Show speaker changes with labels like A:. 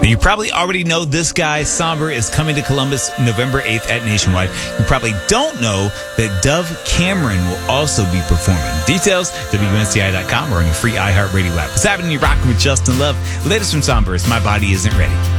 A: Now, you probably already know this guy, Somber, is coming to Columbus November 8th at Nationwide. You probably don't know that Dove Cameron will also be performing. Details, WNCI.com or on your free iHeartRadio app. What's happening? You're rocking with Justin Love. Latest from Somber is My Body Isn't Ready.